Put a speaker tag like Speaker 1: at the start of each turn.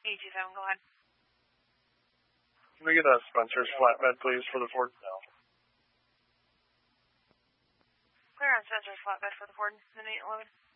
Speaker 1: E27, go ahead.
Speaker 2: Can we get a Spencer's flatbed, please, for the Ford?
Speaker 1: Clear on Spencer's flatbed for the Ford, the 811.